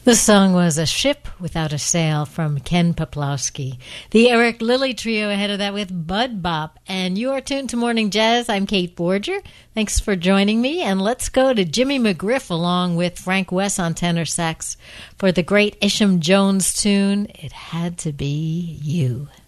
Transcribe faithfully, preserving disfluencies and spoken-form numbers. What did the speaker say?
The song was A Ship Without a Sail from Ken Poplawski. The Eric Lilly Trio ahead of that with Bud Bop. And you are tuned to Morning Jazz. I'm Kate Borger. Thanks for joining me. And let's go to Jimmy McGriff along with Frank West on tenor sax for the great Isham Jones tune, It Had to Be You.